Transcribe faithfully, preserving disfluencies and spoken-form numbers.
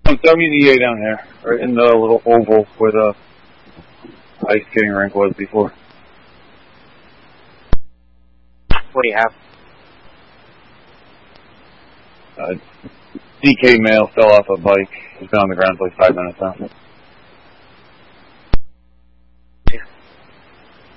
W D A down here, right in the little oval where the ice skating rink was before. What do you have? Uh, D K male fell off a bike. He's been on the ground for like five minutes now.